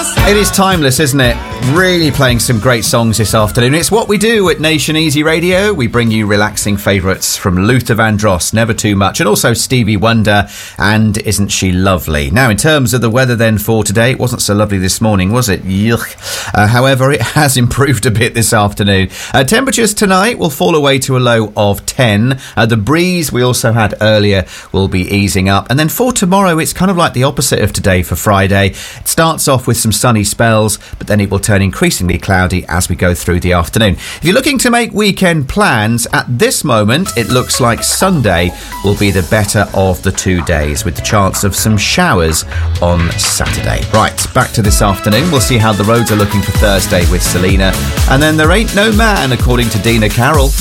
It is timeless, isn't it? Really playing some great songs this afternoon. It's what we do at Nation Easy Radio. We bring you relaxing favourites from Luther Vandross, Never Too Much, and also Stevie Wonder, and Isn't She Lovely? Now, in terms of the weather then for today, it wasn't so lovely this morning, was it? Yuck. However, it has improved a bit this afternoon. Temperatures tonight will fall away to a low of 10. The breeze we also had earlier will be easing up. And then for tomorrow, it's kind of like the opposite of today for Friday. It starts off with some sunny spells, but then it will turn increasingly cloudy as we go through the afternoon. If you're looking to make weekend plans, at this moment it looks like Sunday will be the better of the 2 days, with the chance of some showers on Saturday. Right, back to this afternoon. We'll see how the roads are looking for Thursday with Selena, and then There Ain't No Man, according to Dina Carroll.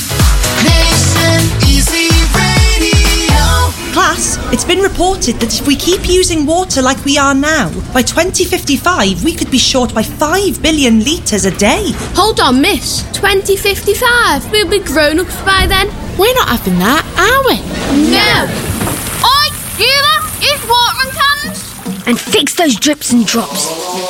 Class, it's been reported that if we keep using water like we are now, by 2055 we could be short by 5 billion litres a day. Hold on, miss. 2055? We'll be grown-ups by then. We're not having that, are we? No! Oi, you lot, use watering cans! And fix those drips and drops.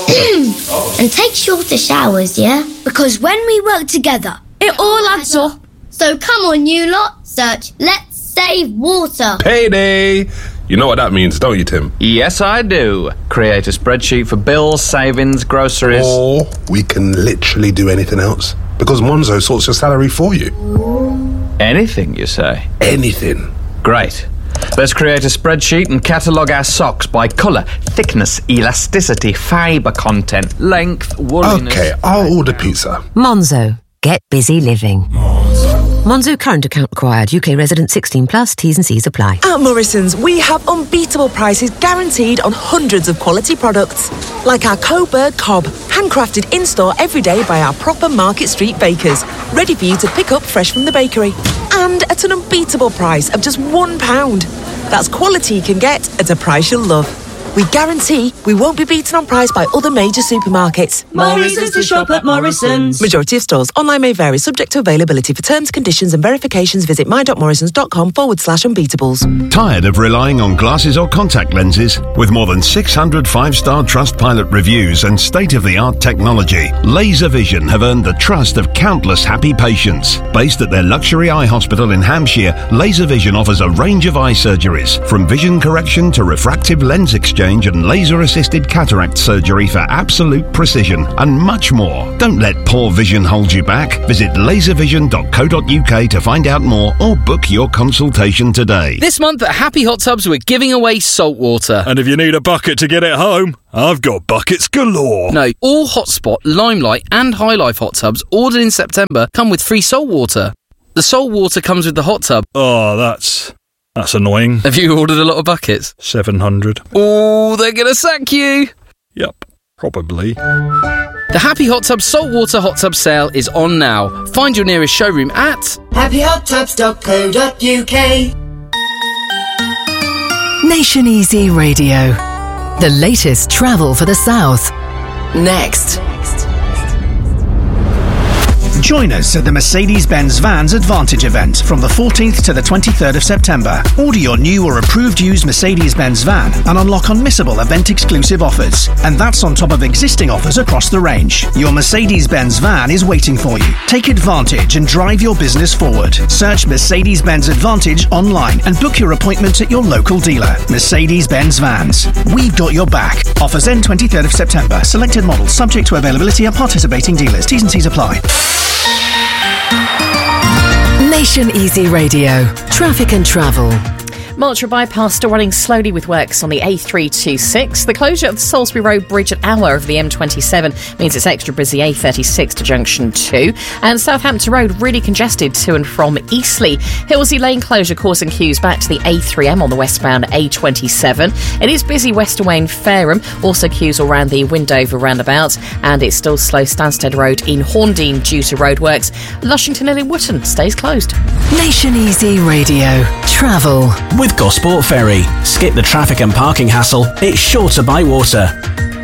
And take shorter showers, yeah? Because when we work together, it all adds up. So come on, you lot, search Let's Save Water. Payday! You know what that means, don't you, Tim? Yes, I do. Create a spreadsheet for bills, savings, groceries. Or we can literally do anything else, because Monzo sorts your salary for you. Anything, you say? Anything. Great. Let's create a spreadsheet and catalogue our socks by colour, thickness, elasticity, fibre content, length, wooliness... OK, I'll order pizza. Monzo. Get busy living. Monzo current account required. UK resident 16 plus. T's and C's apply. At Morrison's, we have unbeatable prices guaranteed on hundreds of quality products. Like our Coburg Cob, handcrafted in-store every day by our proper Market Street bakers. Ready for you to pick up fresh from the bakery. And at an unbeatable price of just £1. That's quality you can get at a price you'll love. We guarantee we won't be beaten on price by other major supermarkets. More reasons to shop at Morrison's. Majority of stores. Online may vary, subject to availability. For terms, conditions and verifications, visit my.morrisons.com/unbeatables. Tired of relying on glasses or contact lenses? With more than 600 5-star Trustpilot reviews and state-of-the-art technology, Laser Vision have earned the trust of countless happy patients. Based at their luxury eye hospital in Hampshire, Laser Vision offers a range of eye surgeries, from vision correction to refractive lens exchange and laser-assisted cataract surgery for absolute precision, and much more. Don't let poor vision hold you back. Visit laservision.co.uk to find out more or book your consultation today. This month at Happy Hot Tubs, we're giving away salt water. And if you need a bucket to get it home, I've got buckets galore. No, all Hotspot, Limelight and High Life hot tubs ordered in September come with free salt water. The salt water comes with the hot tub. Oh, that's annoying. Have you ordered a lot of buckets? 700. Oh, they're going to sack you. Yep, probably. The Happy Hot Tub Saltwater Hot Tub sale is on now. Find your nearest showroom at happyhottubs.co.uk. Nation Easy Radio. The latest travel for the South. Next. Join us at the Mercedes-Benz Vans Advantage event from the 14th to the 23rd of September. Order your new or approved used Mercedes-Benz van and unlock unmissable event-exclusive offers. And that's on top of existing offers across the range. Your Mercedes-Benz van is waiting for you. Take advantage and drive your business forward. Search Mercedes-Benz Advantage online and book your appointment at your local dealer. Mercedes-Benz Vans. We've got your back. Offers end 23rd of September. Selected models subject to availability at participating dealers. T's and C's apply. Nation Easy Radio. Traffic and travel. Marlborough bypass still running slowly with works on the A326. The closure of the Salisbury Road Bridge at Hour of the M27 means it's extra busy A36 to Junction 2. And Southampton Road really congested to and from Eastleigh. Hillsey Lane closure causing queues back to the A3M on the westbound A27. It is busy west away in Fareham. Also queues around the Windover roundabout. And it's still slow Stansted Road in Horndean due to roadworks. Lushington and in Wootton stays closed. Nation Easy Radio. Travel. With Gosport Ferry. Skip the traffic and parking hassle. It's shorter by water.